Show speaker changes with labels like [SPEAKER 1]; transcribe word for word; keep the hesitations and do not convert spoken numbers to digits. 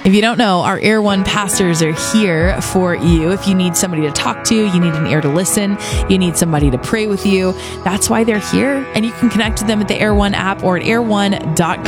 [SPEAKER 1] If you don't know, our Air One pastors are here for you. If you need somebody to talk to, you need an ear to listen, you need somebody to pray with you, that's why they're here. And you can connect with them at the Air One app or at air one dot com.